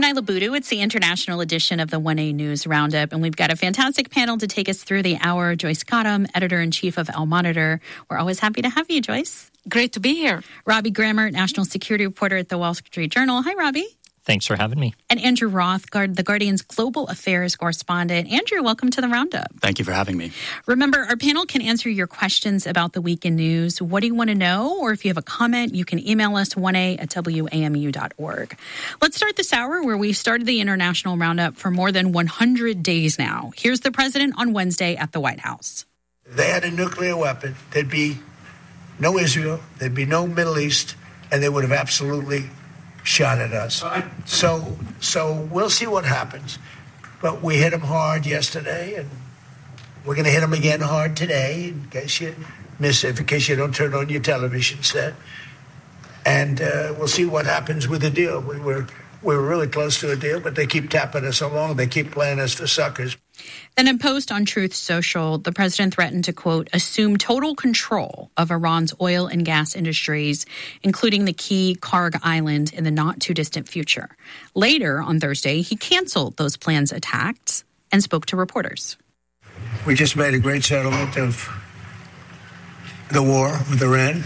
Nyla Boodoo. It's the international edition of the 1A News Roundup, and we've got a fantastic panel to take us through the hour. Joyce Cottom, editor-in-chief of Al Monitor. We're always happy to have you, Joyce. Great to be here. Robbie Grammer, national security reporter at the Wall Street Journal. Hi, Robbie. Thanks for having me. And Andrew Roth, the Guardian's global affairs correspondent. Andrew, welcome to the Roundup. Thank you for having me. Remember, our panel can answer your questions about the week in news. What do you want to know? Or if you have a comment, you can email us 1a@wamu.org. Let's start this hour where we've started the international roundup for more than 100 days now. Here's the president on Wednesday at the White House. If they had a nuclear weapon, there'd be no Israel, there'd be no Middle East, and they would have absolutely shot at us. So we'll see what happens. But we hit them hard yesterday, and we're going to hit them again hard today, in case you miss it, in case you don't turn on your television set. And we'll see what happens with the deal. We were really close to a deal, but they keep tapping us along. They keep playing us for suckers. Then in a post on Truth Social, the president threatened to, quote, assume total control of Iran's oil and gas industries, including the key Karg Island in the not-too-distant future. Later on Thursday, he canceled those plans attacks and spoke to reporters. We just made a great settlement of the war with Iran.